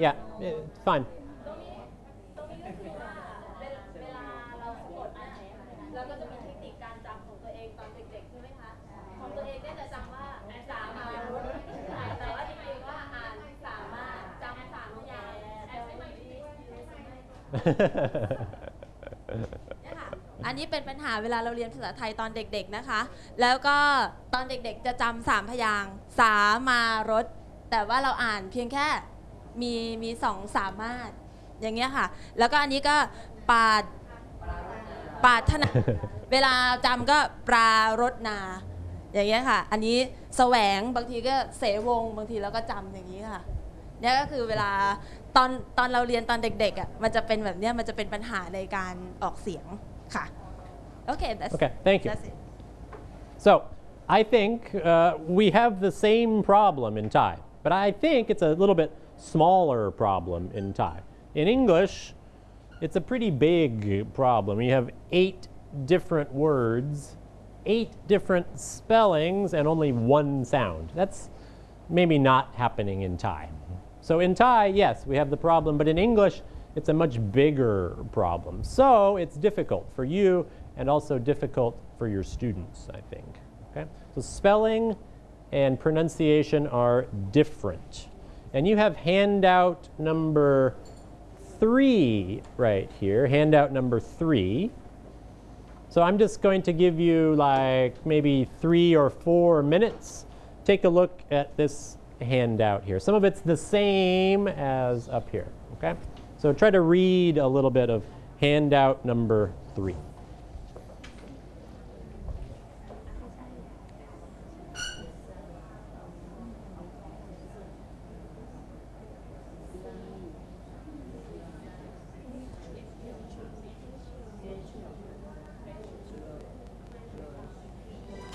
Yeah, it's fine. ตรงนี้ก็คือว่าเวลาเราสะกดนะเราก็จะมีเทคนิคการจำของตัวเองตอนเด็กๆใช่ไหมคะของตัวเองเนี่ยจะจำว่าสามารถแต่ว่าจริงๆว่าอ่านสามารถจำสามพยางค์เนี่ยค่ะอันนี้เป็นปัญหาเวลาเราเรียนภาษาไทยตอนเด็กๆนะคะแล้วก็ตอนเด็กๆจะจำสามพยางค์สามารถแต่ว่าเราอ่านเพียงแค่มีสองสามารถอย่างเงี้ยค่ะแล้วก็อันนี้ก็ปาดถนาเวลาจำก็ปรารถนาอย่างเงี้ยค่ะอันนี้แสวงบางทีก็เสวงบางทีแล้วก็จำอย่างนี้ค่ะเนี่ยก็คือเวลาตอนเราเรียนตอนเด็กๆอ่ะมันจะเป็นแบบเนี้ยมันจะเป็นปัญหาในการออกเสียงค่ะOkay, thank you. That's it. So I think we have the same problem in Thai, but I think it's a little bit smaller problem in Thai. In English, it's a pretty big problem. You have 8 different words, 8 different spellings, and only one sound. That's maybe not happening in Thai. So in Thai, yes, we have the problem, but in English, it's a much bigger problem. So it's difficult for you and also difficult for your students, I think. Okay? So spelling and pronunciation are different. And you have handout number 3 right here, handout number 3. So I'm just going to give you like maybe 3 or 4 minutes. Take a look at this handout here. Some of it's the same as up here, okay? So try to read a little bit of handout number 3.